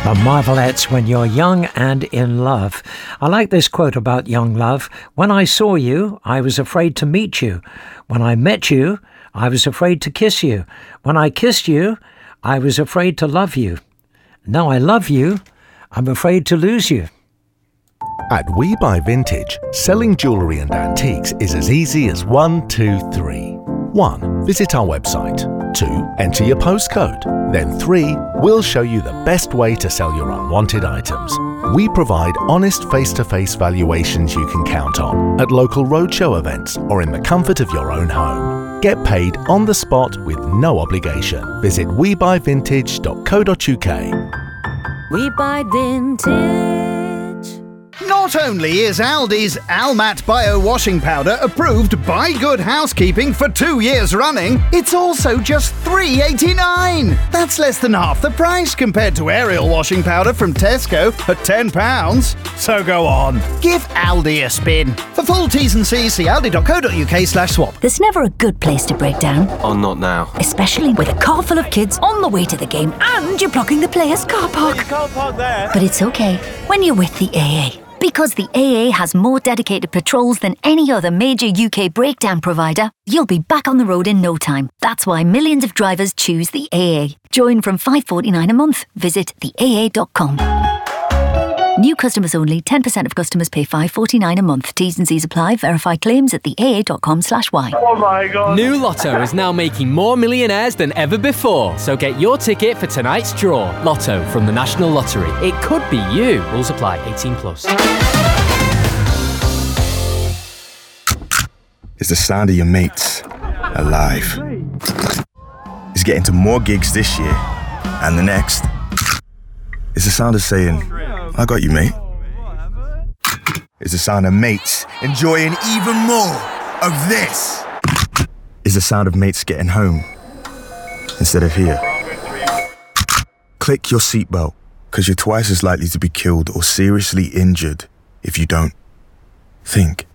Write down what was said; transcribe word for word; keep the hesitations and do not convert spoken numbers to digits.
The Marvelettes, When You're Young and in Love. I like this quote about young love. When I saw you, I was afraid to meet you. When I met you, I was afraid to kiss you. When I kissed you, I was afraid to love you. Now I love you, I'm afraid to lose you. At We Buy Vintage, selling jewellery and antiques is as easy as one, two, three. One, visit our website. Two, enter your postcode. Then three, we'll show you the best way to sell your unwanted items. We provide honest face-to-face valuations you can count on at local roadshow events or in the comfort of your own home. Get paid on the spot with no obligation. Visit we buy vintage dot co dot uk. We Buy Vintage. Not only is Aldi's Almat Bio Washing Powder approved by Good Housekeeping for two years running, it's also just three eighty-nine. That's less than half the price compared to Ariel washing powder from Tesco at ten pounds. So go on, give Aldi a spin. For full T's and C's, see aldi dot co dot uk slash swap. There's never a good place to break down. Oh, not now. Especially with a car full of kids on the way to the game and you're blocking the players' car park. You can't park there. But it's okay when you're with the A A. Because the A A has more dedicated patrols than any other major U K breakdown provider, you'll be back on the road in no time. That's why millions of drivers choose the A A. Join from five pounds forty-nine a month. Visit the A A dot com. New customers only. ten percent of customers pay five pounds forty-nine a month. T's and C's apply. Verify claims at the A A dot com slash Y. Oh my God. New Lotto is now making more millionaires than ever before. So get your ticket for tonight's draw. Lotto from the National Lottery. It could be you. Rules apply. eighteen plus. It's the sound of your mates alive. It's getting to more gigs this year and the next. It's the sound of saying, I got you, mate. It's the sound of mates enjoying even more of this. It's the sound of mates getting home instead of here. Click your seatbelt, because you're twice as likely to be killed or seriously injured if you don't. Think.